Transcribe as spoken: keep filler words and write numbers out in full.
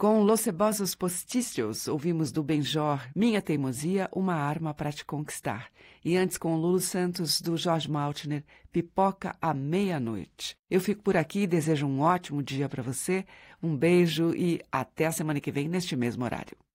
Com Los Cebosos Postiços, ouvimos do Benjor Minha Teimosia, Uma Arma para Te Conquistar. E antes com Lulu Santos, do Jorge Maltner, Pipoca à Meia-Noite. Eu fico por aqui e desejo um ótimo dia para você, um beijo e até a semana que vem neste mesmo horário.